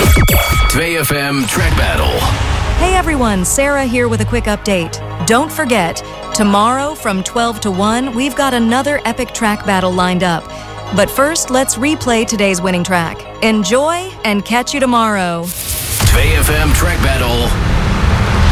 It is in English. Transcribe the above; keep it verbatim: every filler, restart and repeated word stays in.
two F M Track Battle. Hey everyone, Sarah here with a quick update. Don't forget, tomorrow from twelve to one, we've got another epic track battle lined up. But first, let's replay today's winning track. Enjoy and catch you tomorrow. two F M Track Battle.